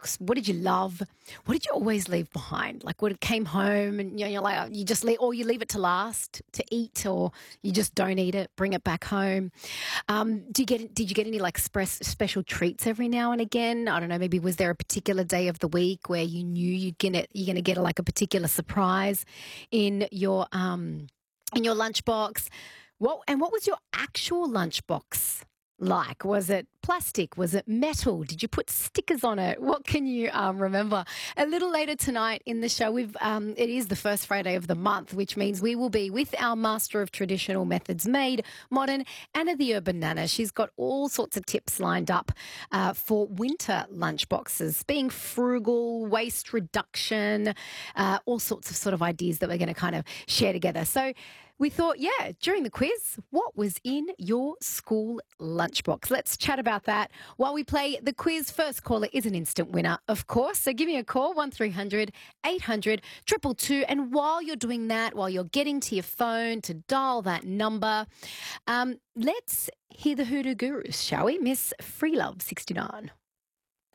lunchbox? What did you love? What did you always leave behind? Like when it came home and you're like, you just leave, or you leave it to last to eat, or you just don't eat it, bring it back home. Did you get any like special treats every now and again? I don't know. Maybe was there a particular day of the week where you knew you're gonna get like a particular surprise in your lunchbox? What was your actual lunchbox like? Was it plastic? Was it metal? Did you put stickers on it? What can you remember? A little later tonight in the show, it is the first Friday of the month, which means we will be with our master of traditional methods made modern, Anna the Urban Nana. She's got all sorts of tips lined up for winter lunchboxes, being frugal, waste reduction, all sorts of sort of ideas that we're going to kind of share together. So we thought, yeah, during the quiz, what was in your school lunchbox? Let's chat about that while we play the quiz. First caller is an instant winner, of course. So give me a call, 1300 800 222. And while you're doing that, while you're getting to your phone to dial that number, let's hear the Hoodoo Gurus, shall we? Miss Freelove 69.